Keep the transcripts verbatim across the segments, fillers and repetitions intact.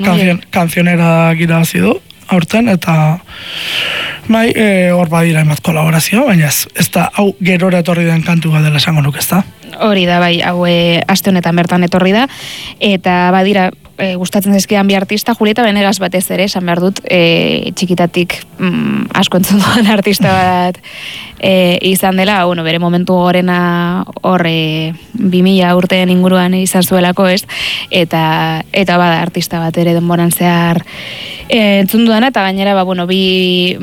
Kanzion, kanzionera irabazi du, aurten, eta bai, e, hor badira emat kolaborazio, baina ez, ez da, hau gerora etorri den kantu bat dela esango nuke, ez da? Hori da, bai, hau e, aste honetan bertan etorri da, eta badira, e, gustatzen zaizkidan bi artista, Julieta Venegas batez ere, esan behar dut, e, txikitatik mm, asko entzun duen artista bat e, izan dela, bueno, bere momentu gorena hor e, bi mila urteen inguruan izan zuelako, ez? Eta, eta bada artista bat ere denboran zehar e, entzun dudana, eta gainera, ba, bueno, bi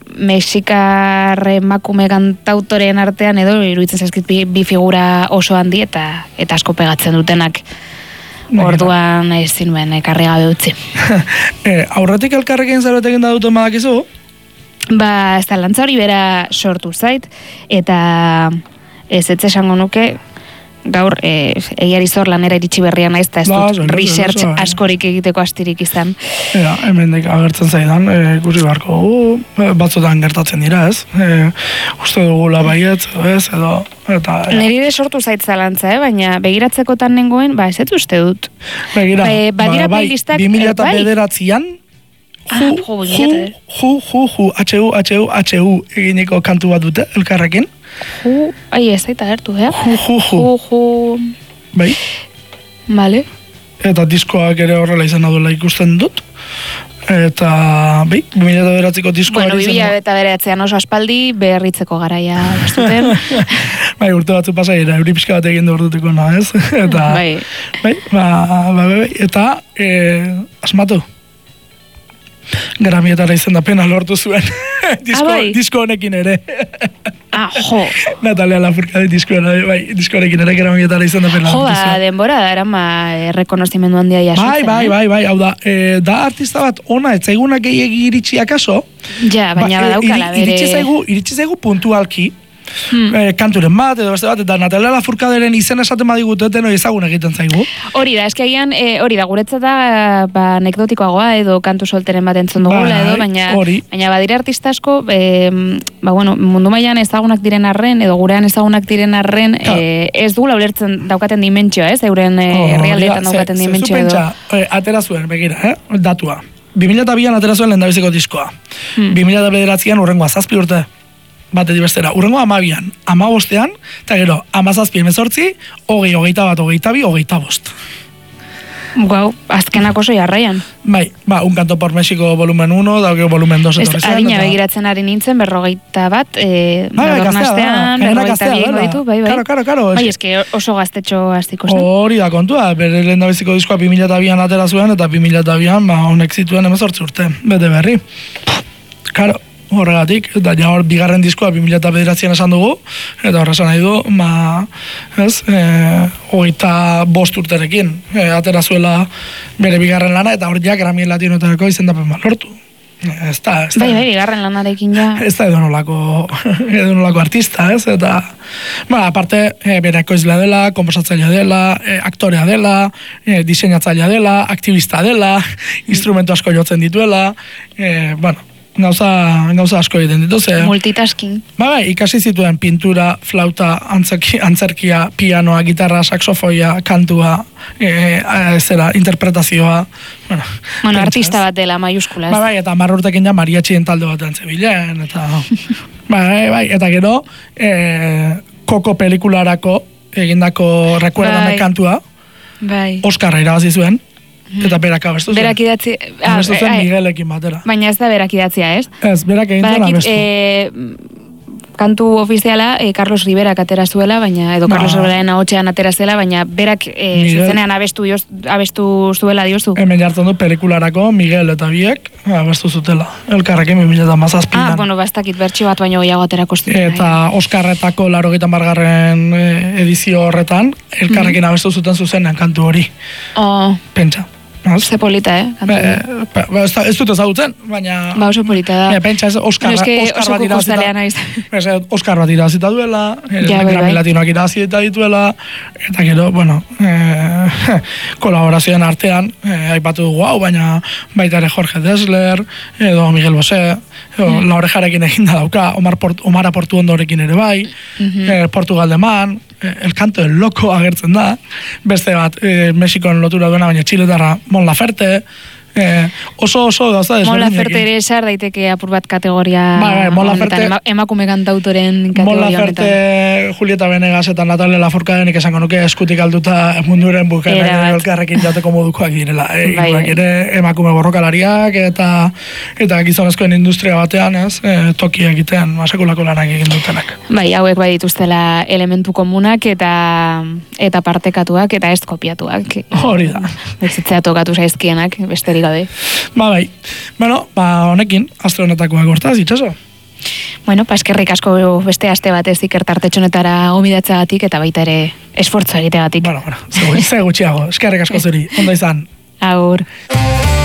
mexikar emakume kantautoren artean edo iruditzen zaizkit bi, bi figura oso handi eta eta asko pegatzen dutenak. Orduan ezin nuen ekarri gabe utzi. e, aurretik elkarrekin zerbait egin da duten badakizu? Ba, ez da lantza hori bera sortu zait, eta ez ez esango nuke, gaur e, egiari zor lanera iritsi berria naiz, eta ez ba, dut zero, research zero, zero, askorik egiteko astirik izan. Ja, hemen agertzen zaidan, e, ikusi beharko dugu, e, batzutan gertatzen dira, ez? E, uste dugula baietz, ez, edo... Eta, ja. Neri de sortu zait zalantza, eh? Baina begiratzekotan nengoen, ba, ez ez uste dut. Begira, ba, badira ba, bai, playlistak, bi mila bai. bederatzian, Ah, ju, jo, ju, ju, ju, ju, H U, H U, H U eginiko kantu bat dute, elkarrekin. Ju, ai, ez zaita hartu, eh? Ju, ju, ju. Ju, ju... Bai. Vale. Eta diskoak ere horrela izan duela ikusten dut. Eta, bai, bi mila bederatziko diskoa... Bueno, bi mila eta beratzean oso aspaldi, beharritzeko garaia zuten. Bai, urte batzu pasaira, euri pixka bat egin du orduteko na, ez? Eta, bai. Bai, ba, ba, bai, eta, e, asmatu. Gramietara izendapena lortu zuen. disko, ah, bai. disko honekin ere. ah, jo. Natalia Lafourcade disko, bai, disko honekin ere gramietara izendapena jo, lortu ba, zuen. denbora da, erama errekonozimendu handia jasotzen. Bai, bai, bai, bai, hau da, e, da artista bat ona ez zaigunak gehiagi iritsi akaso. Ja, baina ba, badaukala bere... Iritsi zaigu, iritsi zaigu puntualki, Hmm. E, kanturen bat, edo beste bat, eta Natalia Lafourcaderen izen esaten badigute eteno ezagun egiten zaigu. Hori da, eski agian, e, hori da, guretzat da, ba, anekdotikoagoa, edo kantu solteren bat entzun dugula, Bai, edo, baina, hori. baina badira artista asko, e, ba, bueno, mundu mailan ezagunak diren arren, edo gurean ezagunak diren arren, e, ez dugula ulertzen daukaten dimentsioa, ez, euren herrialdeetan oh, daukaten ze, dimentsio ze edo. Pentsa, e, atera zuen, begira, eh? datua. bi mila bian atera zuen lehendabiziko diskoa. Hmm. bi mila bederatzian urrengoa zazpi urte. Batetik bestera, urrengo amabian, amabostean, eta gero, amazazpi emezortzi, hogei, hogeita bat, hogeita bi, hogeita bost. Guau, azkenak oso jarraian. Bai, ba, un canto por México volumen uno, dauke volumen dos etorri zen. Adina begiratzen ari nintzen, berrogeita bat, e, bai, datorren astean, berrogeita bi egingo ditu, bai, bai. Karo, karo, karo. Bai, eske oso gaztetxo aztiko zen. Hori da kontua, bere lehendabiziko diskoa bi mila bian atera zuen, eta bi mila bian, ba, honek zituen emezortzi urte, bete berri. Karo. Horregatik, eta ja hor bigarren diskoa bi mila bederatzian esan dugu, eta horra esan nahi du, ma, ez, e, hogeita bost urterekin, e, atera zuela bere bigarren lana, eta hor ja Grammy Latinoetarako izendapen bat lortu. Ez da, ez da. Bai, bai, bigarren lanarekin ja. Ez da edonolako, edonolako artista, ez, eta, ba, aparte, e, bere ekoizlea dela, komposatzailea dela, e, aktorea dela, e, diseinatzailea dela, aktivista dela, instrumentu asko jotzen dituela, e, bueno, Gauza, gauza asko egiten dituz. Multitasking. Ba, bai, ikasi zituen pintura, flauta, antzerki, antzerkia, pianoa, gitarra, saxofoia, kantua, e, e, zera, interpretazioa. Bueno, bueno artista bat dela, maiuskula. Ba, bai, eta hamar urtekin ja mariatxien talde batean zebilen, eta... bai, bai, eta gero, e, Koko pelikularako egindako Recuérdame bai. kantua, bai. Oskarra irabazi zuen. Eta berak abestu zuen. Berak idatzi... Abestu zuen Miguelekin batera. Baina ez da berak idatzia, ez? Ez, berak egin zuen abestu. E, kantu ofiziala e, Carlos Riverak atera zuela, baina, edo Carlos ba. Riveraren ahotsean atera zela, baina berak e, zuzenean abestu, joz, abestu zuela diozu. Hemen jartzen du pelikularako Miguel eta biek abestu zutela. Elkarrekin bi mila hamazazpian. Ah, bueno, bastakit bertxio bat baino gehiago aterako zuten. Eta Oskarretako laurogeita hamargarren edizio horretan, elkarrekin mm. abestu zuten zuzenean kantu hori. Oh. Pentsa. Ze polita, eh? Be, be, be, ez, ez dut ezagutzen, baina... Ba, oso polita da. Ja, pentsa ez Oskar, no, Oskar bat irazita. Oskar bat irazita duela, ja, Grammy Latinoak irazita dituela, eta gero, bueno, eh, kolaborazioen artean, eh, aipatu dugu hau, baina baita ere Jorge Dessler, edo Miguel Bosé, edo mm. La Orejarekin egin da dauka, Omar, Port, Omar Portu Ondorekin ere bai, mm-hmm. eh, Portugal de Man, El Canto del Loco agertzen da, beste bat, e, Mexikon lotura duena, baina Txiletarra Mon Laferte, Eh, oso oso gauza desberdinekin. Mon Laferte ere esar daiteke apur bat kategoria ba, ba, Mon Laferte, ema, emakume kantautoren kategoria Mon Laferte, honetan. Julieta Venegas eta Natalia Lafourcadenik esango nuke eskutik alduta munduren bukaera elkarrekin jateko modukoak direla. Eh? Bai, bai. Ere emakume borrokalariak eta eta gizonezkoen industria batean, ez? E, toki egitean, masekulako lanak egin dutenak. Bai, hauek bai dituztela elementu komunak eta eta partekatuak eta ez kopiatuak. Hori da. Bezitzea tokatu zaizkienak, besterik gabe. Ba, bai. Bueno, ba, honekin, astro honetakoak hortaz, itxaso. Bueno, pa eskerrik asko beste aste batez ikertartetxonetara gomidatzeagatik eta baita ere esfortzu egiteagatik. Bueno, bueno, ze gutxiago, eskerrik asko zuri, ondo izan. Agur.